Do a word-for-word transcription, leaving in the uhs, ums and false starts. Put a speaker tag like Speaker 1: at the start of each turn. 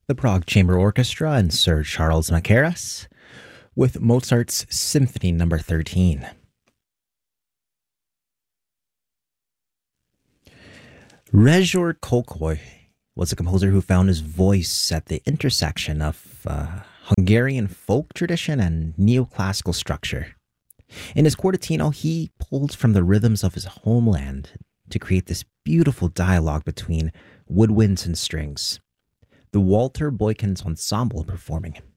Speaker 1: the Prague Chamber Orchestra and Sir Charles Mackerras with Mozart's Symphony Number thirteen. Rezsor Kölkei was a composer who found his voice at the intersection of uh, Hungarian folk tradition and neoclassical structure. In his quartetino, he pulled from the rhythms of his homeland to create this beautiful dialogue between woodwinds and strings. The Walter Boykins Ensemble performing